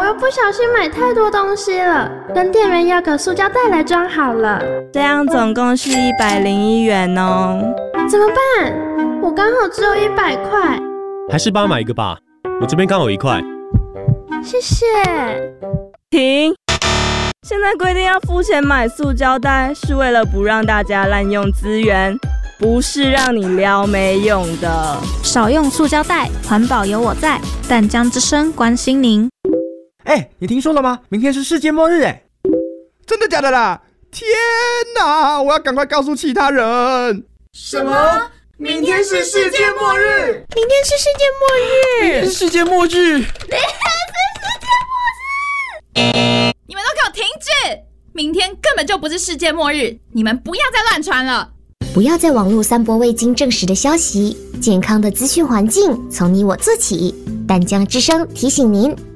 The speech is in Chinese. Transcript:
又不小心买太多东西了，跟店员要个塑胶袋来装好了。 这样总共是101元哦。 怎么办？我刚好只有100块。 还是帮他买一个吧，我这边刚好1块。 谢谢。 停！现在规定要付钱买塑胶袋，是为了不让大家滥用资源，不是让你撩没用的。 少用塑胶袋，环保有我在。淡江之声关心您。 你听说了吗？明天是世界末日哎！ 真的假的啦？天哪！我要赶快告诉其他人。 什么？明天是世界末日？ 明天是世界末日？ 世界末日！ 你们都给我停止！明天根本就不是世界末日，你们不要再乱传了。 不要在网络散播未经证实的消息，健康的资讯环境从你我做起。淡江之声提醒您。